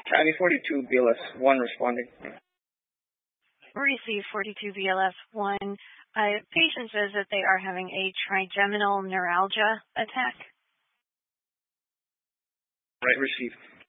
Chinese 42 BLS 1 responding. Receive 42 BLS 1. Patient says that they are having a trigeminal neuralgia attack. Right, received.